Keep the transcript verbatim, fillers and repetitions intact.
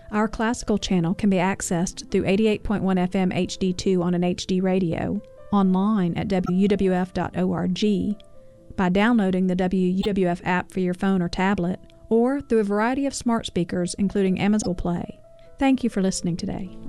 Our classical channel can be accessed through eighty-eight point one F M H D two on an H D radio, online at W U W F dot org, by downloading the W U W F app for your phone or tablet, or through a variety of smart speakers including Amazon Play. Thank you for listening today.